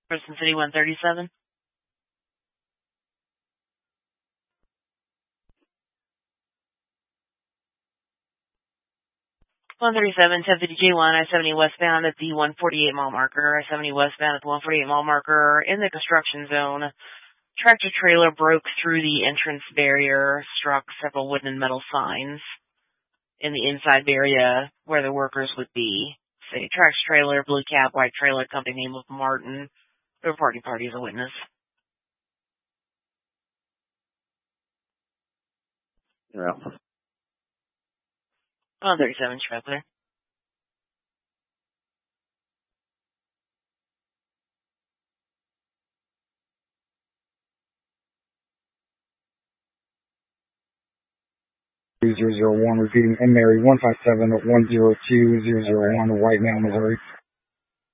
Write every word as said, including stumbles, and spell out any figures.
Preston City one thirty-seven. one thirty-seven, ten fifty J one, I seventy westbound at the one forty-eight mile marker. I seventy westbound at the one forty-eight mile marker in the construction zone. Tractor trailer broke through the entrance barrier, struck several wooden and metal signs in the inside area where the workers would be. Say, tractor trailer, blue cap, white trailer, company name of Martin. The reporting party is a witness. Yeah. one thirty-seven, Schmeckler. zero zero one, repeating, and Mary one five seven one zero two zero zero one, White Man, Missouri.